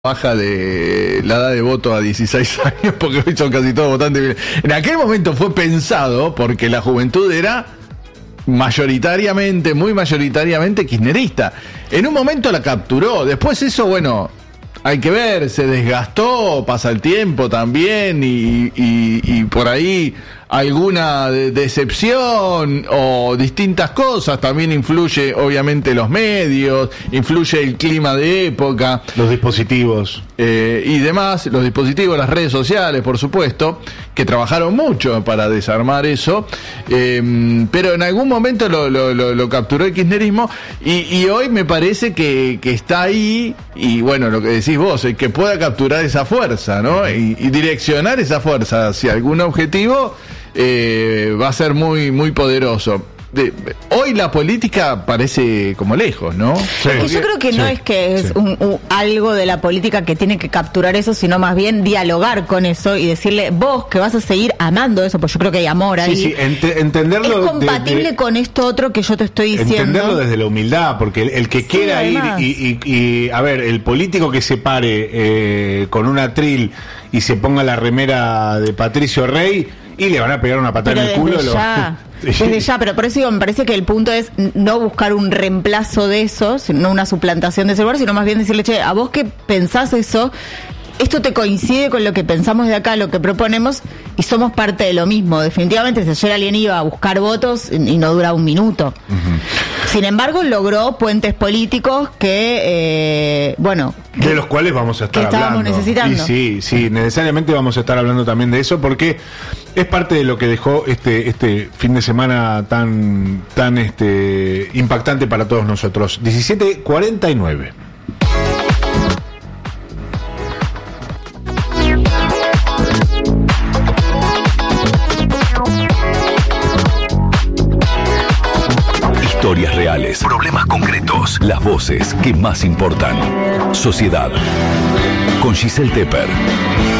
baja de la edad de voto a 16 años, porque hoy son casi todos votantes. En aquel momento fue pensado porque la juventud era mayoritariamente, muy mayoritariamente kirchnerista. En un momento la capturó, después eso, bueno, hay que ver, se desgastó, pasa el tiempo también y por ahí alguna decepción o distintas cosas, también influye obviamente los medios, influye el clima de época, los dispositivos y demás, los dispositivos, las redes sociales, por supuesto, que trabajaron mucho para desarmar eso, pero en algún momento lo capturó el kirchnerismo y hoy me parece que está ahí, y bueno, lo que decís vos, el que pueda capturar esa fuerza, ¿no? Y direccionar esa fuerza hacia algún objetivo va a ser muy, muy poderoso. Hoy la política parece como lejos, ¿no? Sí. Yo creo que no es que es algo de la política que tiene que capturar eso, sino más bien dialogar con eso y decirle, vos que vas a seguir amando eso, pues yo creo que hay amor ahí. Sí, entenderlo. Es compatible con esto otro que yo te estoy diciendo. Entenderlo desde la humildad, porque el que quiera ir y a ver, el político que se pare con un atril y se ponga la remera de Patricio Rey y le van a pegar una patada en el culo. Desde ya, pero por eso digo, me parece que el punto es no buscar un reemplazo de eso, no una suplantación de ese lugar, sino más bien decirle, che, a vos que pensás eso, esto te coincide con lo que pensamos de acá, lo que proponemos, y somos parte de lo mismo. Definitivamente, si ayer alguien iba a buscar votos y no dura un minuto. Sin embargo, logró puentes políticos que, de los cuales vamos a estar hablando. Necesitando. Y sí, necesariamente vamos a estar hablando también de eso, porque es parte de lo que dejó este fin de semana tan impactante para todos nosotros. 17:49. Historias reales, problemas concretos, las voces que más importan. Sociedad, con Giselle Tepper.